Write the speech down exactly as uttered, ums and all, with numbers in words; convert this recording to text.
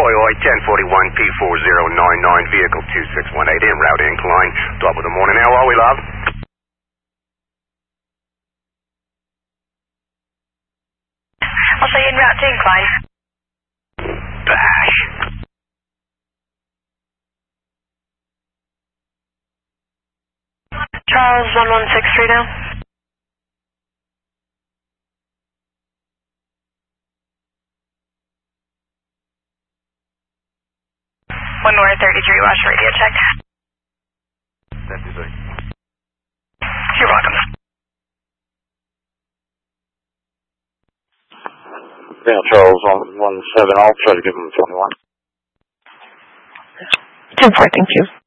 oi, oi, ten forty-one P four zero nine nine, vehicle two six one eight, en route incline. Top of the morning, how are we, love? I'll say en route to incline. Bash. Charles, one one six three now. One more thirty-three, watch radio check. fifty-six. You're welcome. Yeah, Charles, on one seven, I'll try to give him twenty-one. ten four, thank you.